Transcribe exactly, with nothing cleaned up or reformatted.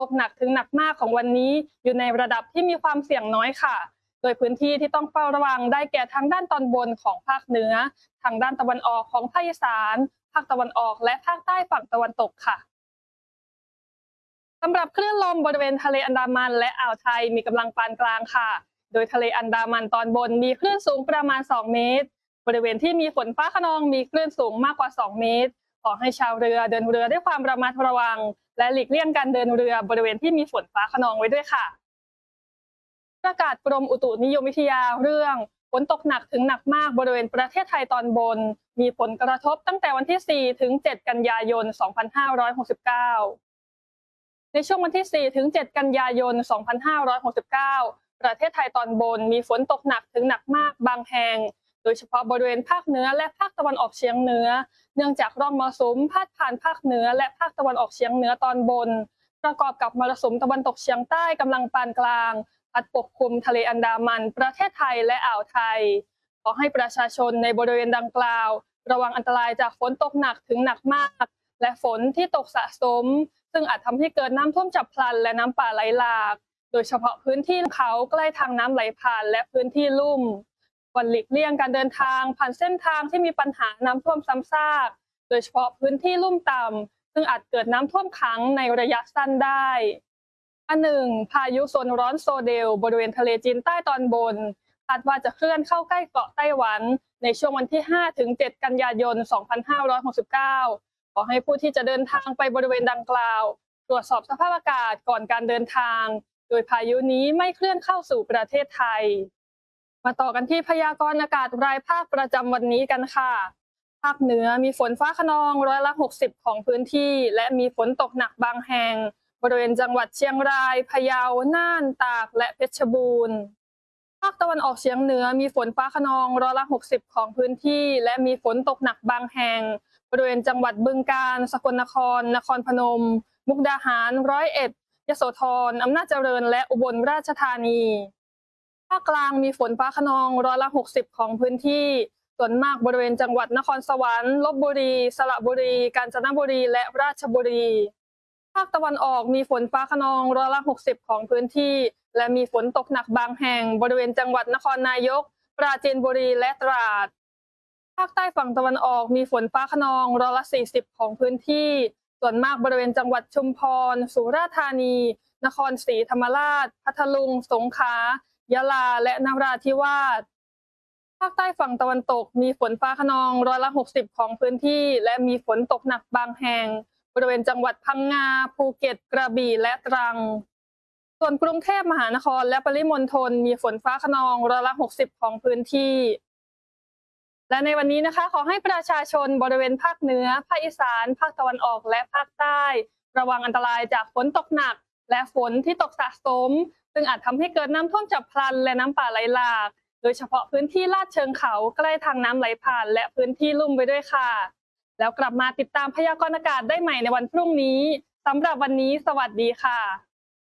ตกหนักถึงหนักมากของวันนี้อยู่ในระดับที่มีความเสี่ยงน้อยค่ะโดยพื้นที่ที่ต้องเฝ้าระวังได้แก่ทางด้านตอนบนของภาคเหนือทางด้านตะวันออกของภาคอีสานภาคตะวันออกและภาคใต้ฝั่งตะวันตกค่ะสำหรับคลื่นลมบริเวณทะเลอันดามันและอ่าวไทยมีกำลังปานกลางค่ะโดยทะเลอันดามันตอนบนมีคลื่นสูงประมาณสองเมตรบริเวณที่มีฝนฟ้าคะนองมีคลื่นสูงมากกว่าสองเมตรขอให้ชาวเรือเดินเรือด้วยความระมัดระวังและหลีกเลี่ยงการเดินเรือบริเวณที่มีฝนฟ้าคะนองไว้ด้วยค่ะประกาศกรมอุตุนิยมวิทยาเรื่องฝนตกหนักถึงหนักมากบริเวณประเทศไทยตอนบนมีผลกระทบตั้งแต่วันที่สี่ถึงเจ็ดกันยายนสองพันห้าร้อยหกสิบเก้าในช่วงวันที่สี่ถึงเจ็ดกันยายนสองพันห้าร้อยหกสิบเก้าประเทศไทยตอนบนมีฝนตกหนักถึงหนักมากบางแห่งโดยเฉพาะบริเวณภาคเหนือและภาคตะวันออกเฉียงเหนือเนื่องจากร่องมรสุมพาดผ่านภาคเหนือและภาคตะวันออกเฉียงเหนือตอนบนประกอบกับมรสุมตะวันตกเฉียงใต้กำลังปานกลางพัดปกคลุมทะเลอันดามันประเทศไทยและอ่าวไทยขอให้ประชาชนในบริเวณดังกล่าวระวังอันตรายจากฝนตกหนักถึงหนักมากและฝนที่ตกสะสมซึ่งอาจทำให้เกิดน้ำท่วมฉับพลันและน้ำป่าไหลหลากโดยเฉพาะพื้นที่เขาใกล้ทางน้ำไหลผ่านและพื้นที่ลุ่มควรหลีกเลี่ยงการเดินทางผ่านเส้นทางที่มีปัญหาน้ำท่วมซ้ำซากโดยเฉพาะพื้นที่ลุ่มต่ำซึ่งอาจเกิดน้ำท่วมขังในระยะสั้นได้อันหนึ่งพายุโซนร้อนโซเดลบริเวณทะเลจีนใต้ตอนบนคาดว่าจะเคลื่อนเข้าใกล้เกาะไต้หวันในช่วงวันที่ห้าถึงเจ็ดกันยายนสองพันห้าร้อยหกสิบเก้าขอให้ผู้ที่จะเดินทางไปบริเวณดังกล่าวตรวจสอบสภาพอากาศก่อนการเดินทางโดยพายุนี้ไม่เคลื่อนเข้าสู่ประเทศไทยมาต่อกันที่พยากรณ์อากาศรายภาคประจำวันนี้กันค่ะภาคเหนือมีฝนฟ้าคะนองร้อยละหกสิบของพื้นที่และมีฝนตกหนักบางแห่งบริเวณจังหวัดเชียงรายพะเยาน่านตากและเพชรบูรณ์ภาคตะวันออกเฉียงเหนือมีฝนฟ้าคะนองร้อยละหกสิบของพื้นที่และมีฝนตกหนักบางแห่งบริเวณจังหวัดบึงกาฬสกลนครนครพนมมุกดาหารร้อยเอ็ดยโสธรอำนาจเจริญและอุบลราชธานีภาคกลางมีฝนฟ้าคะนองร้อยละหกสิบของพื้นที่ส่วนมากบริเวณจังหวัดนครสวรรค์ลพบุรีสระบุรีกาญจนบุรีและราชบุรีภาคตะวันออกมีฝนฟ้าคะนองร้อยละหกสิบของพื้นที่และมีฝนตกหนักบางแห่งบริเวณจังหวัดนครนายกปราจีนบุรีและตราดภาคใต้ฝั่งตะวันออกมีฝนฟ้าคะนองร้อยละสี่สิบของพื้นที่ส่วนมากบริเวณจังหวัดชุมพรสุราษฎร์ธานีนครศรีธรรมราชพัทลุงสงขลายะลาและนราธิวาสภาคใต้ฝั่งตะวันตกมีฝนฟ้าคะนองร้อยละหกสิบของพื้นที่และมีฝนตกหนักบางแห่งบริเวณจังหวัดพังงาภูเก็ตกระบี่และตรังส่วนกรุงเทพมหานครและปริมณฑลมีฝนฟ้าคะนองร้อยละหกสิบของพื้นที่และในวันนี้นะคะขอให้ประชาชนบริเวณภาคเหนือภาคอีสานภาคตะวันออกและภาคใต้ระวังอันตรายจากฝนตกหนักและฝนที่ตกสะสมซึ่งอาจทำให้เกิดน้ำท่วมฉับพลันและน้ำป่าไหลหลากโดยเฉพาะพื้นที่ลาดเชิงเขาใกล้ทางน้ำไหลผ่านและพื้นที่ลุ่มไปด้วยค่ะแล้วกลับมาติดตามพยากรณ์อากาศได้ใหม่ในวันพรุ่งนี้สำหรับวันนี้สวัสดีค่ะ